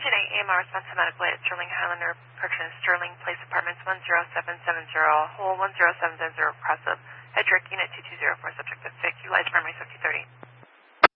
J AMR responsive medical at Sterling Highlander Corrections, Sterling Place Apartments 10770, hole 10770, cross of Hedrick, Unit 2204, subject of sick, utilize primary safety 30.